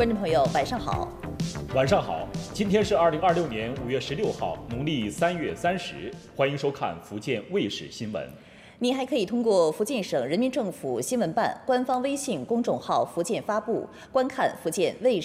观众朋友，晚上好。 晚上好，今天是2026年5月16号，农历3月30，欢迎收看福建卫视新闻。 您还可以通过福建省人民政府新闻办官方微信公众号“福建发布”观看福建卫视。